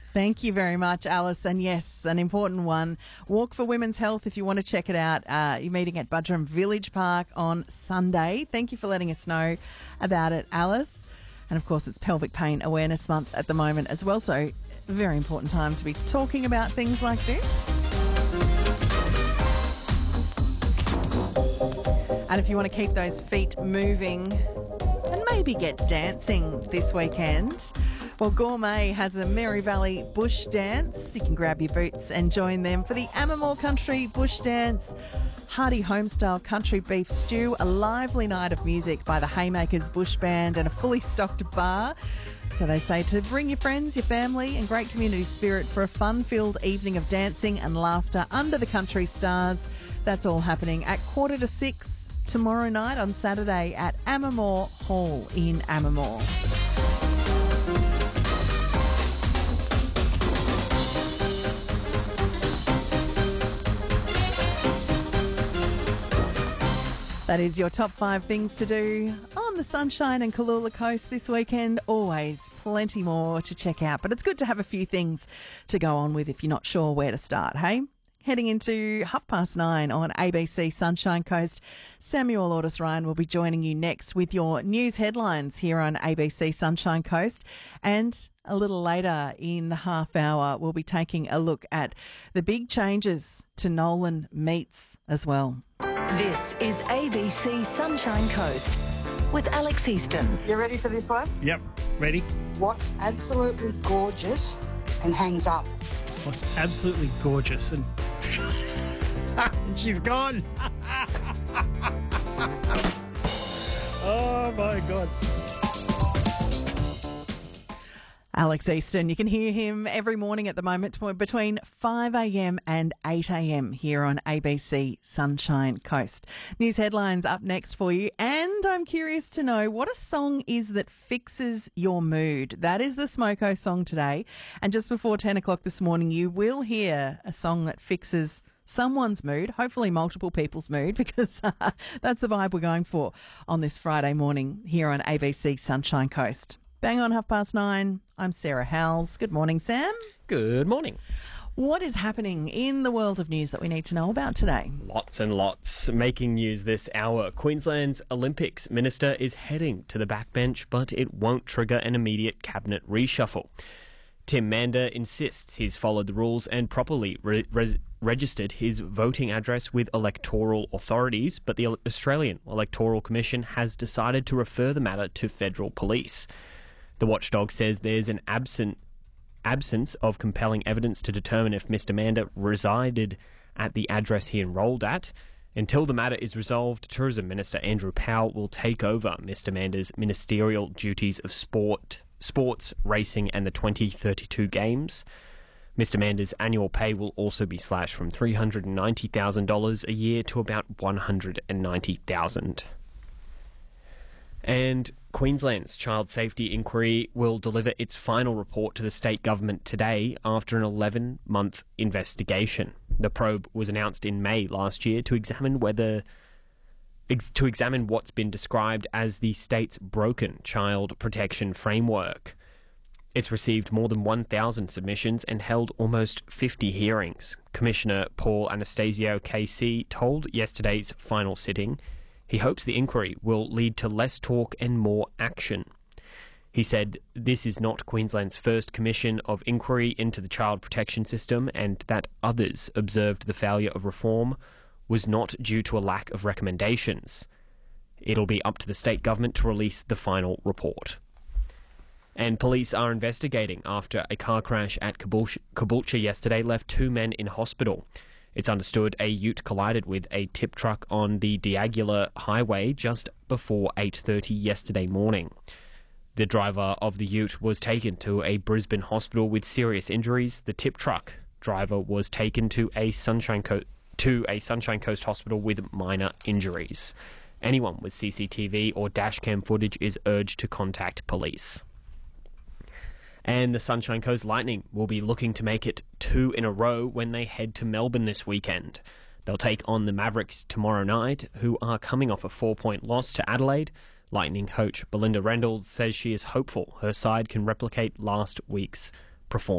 Thank you very much, Alice. And yes, an important one. Walk for Women's Health, if you want to check it out. You're meeting at Budrum Village Park on Sunday. Thank you for letting us know about it, Alice. And of course, it's Pelvic Pain Awareness Month at the moment as well. So a very important time to be talking about things like this. And if you want to keep those feet moving and maybe get dancing this weekend, well, Gourmet has a Mary Valley Bush Dance. You can grab your boots and join them for the Amamore Country Bush Dance, hearty homestyle country beef stew, a lively night of music by the Haymakers Bush Band and a fully stocked bar. So they say to bring your friends, your family and great community spirit for a fun-filled evening of dancing and laughter under the country stars. That's all happening at 5:45 tomorrow night on Saturday at Amamore Hall in Amamore. That is your top 5 things to do on the Sunshine and Cooloola Coast this weekend. Always plenty more to check out, but it's good to have a few things to go on with if you're not sure where to start, hey? Heading into 9:30 on ABC Sunshine Coast, Samuel Ortis Ryan will be joining you next with your news headlines here on ABC Sunshine Coast. And a little later in the half hour, we'll be taking a look at the big changes to Nolan Meats as well. This is ABC Sunshine Coast with Alex Easton. You ready for this one? Yep, ready. What's absolutely gorgeous and hangs up? What's absolutely gorgeous and she's gone. Oh my God. Alex Easton, you can hear him every morning at the moment between 5 a.m. and 8 a.m. here on ABC Sunshine Coast. News headlines up next for you. And I'm curious to know what a song is that fixes your mood. That is the Smoko song today. And just before 10 o'clock this morning, you will hear a song that fixes someone's mood, hopefully multiple people's mood, because that's the vibe we're going for on this Friday morning here on ABC Sunshine Coast. Bang on 9:30. I'm Sarah Howells. Good morning, Sam. Good morning. What is happening in the world of news that we need to know about today? Lots and lots. Making news this hour. Queensland's Olympics minister is heading to the backbench, but it won't trigger an immediate cabinet reshuffle. Tim Mander insists he's followed the rules and properly registered his voting address with electoral authorities, but the Australian Electoral Commission has decided to refer the matter to federal police. The watchdog says there's an absence of compelling evidence to determine if Mr. Mander resided at the address he enrolled at. Until the matter is resolved, Tourism Minister Andrew Powell will take over Mr. Mander's ministerial duties of sports, racing and the 2032 Games. Mr. Mander's annual pay will also be slashed from $390,000 a year to about $190,000. And Queensland's Child Safety Inquiry will deliver its final report to the state government today after an 11-month investigation. The probe was announced in May last year to examine what's been described as the state's broken child protection framework. It's received more than 1,000 submissions and held almost 50 hearings. Commissioner Paul Anastasio KC told yesterday's final sitting he hopes the inquiry will lead to less talk and more action. He said this is not Queensland's first commission of inquiry into the child protection system and that others observed the failure of reform was not due to a lack of recommendations. It'll be up to the state government to release the final report. And police are investigating after a car crash at Caboolture yesterday left 2 men in hospital. It's understood a ute collided with a tip truck on the Diagula Highway just before 8:30 yesterday morning. The driver of the ute was taken to a Brisbane hospital with serious injuries. The tip truck driver was taken to a Sunshine Coast hospital with minor injuries. Anyone with CCTV or dashcam footage is urged to contact police. And the Sunshine Coast Lightning will be looking to make it 2 in a row when they head to Melbourne this weekend. They'll take on the Mavericks tomorrow night, who are coming off a 4-point loss to Adelaide. Lightning coach Belinda Reynolds says she is hopeful her side can replicate last week's performance.